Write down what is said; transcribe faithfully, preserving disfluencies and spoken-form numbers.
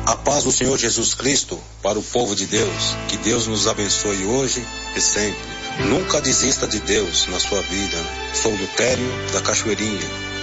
A paz do Senhor Jesus Cristo para o povo de Deus. Que Deus nos abençoe hoje e sempre. Nunca desista de Deus na sua vida. Sou Lutério da Cachoeirinha.